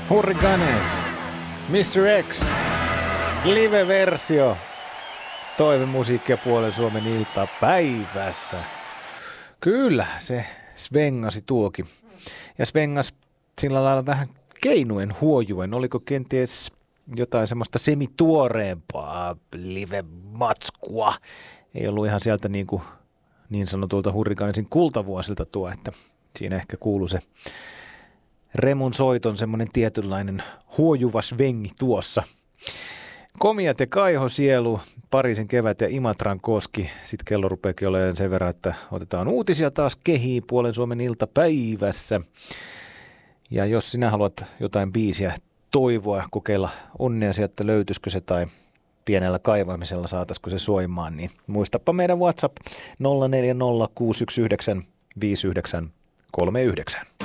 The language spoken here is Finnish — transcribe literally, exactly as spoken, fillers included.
Hurricanes, mister X, live-versio, toivemusiikkia puolen Suomen iltapäivässä. Kyllä, se svengasi tuokin. Ja svengas sillä lailla vähän keinuen huojuen. Oliko kenties jotain semmoista semituoreempaa live-matskua? Ei ollut ihan sieltä niin, kuin, niin sanotulta Hurricanesin kultavuosilta tuo, että siinä ehkä kuului se Remun soiton semmoinen tietynlainen huojuva svengi tuossa. Komiat ja Kaiho sielu, Pariisin kevät ja Imatran koski. Sitten kello rupeakin olemaan sen verran, että otetaan uutisia taas kehiin puolen Suomen iltapäivässä. Ja jos sinä haluat jotain biisiä toivoa, kokeilla onnea sieltä, löytyisikö se tai pienellä kaivamisella saataisiko se soimaan, niin muistapa meidän WhatsApp nolla neljä nolla kuusi yksi yhdeksän viisi yhdeksän kolme yhdeksän.